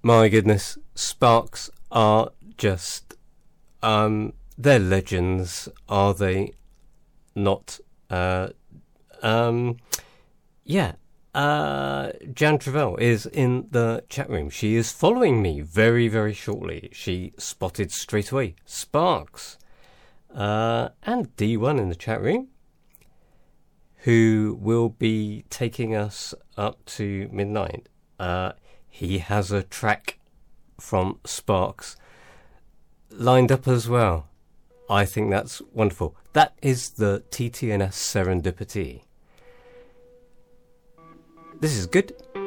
My goodness, Sparks are just, they're legends, are they not? Yeah. Jan Travell is in the chat room. She is following me very, very shortly. She spotted straight away Sparks. And D1 in the chat room, who will be taking us up to midnight. He has a track from Sparks lined up as well. I think that's wonderful. That is the TTNS Serendipity. This is good.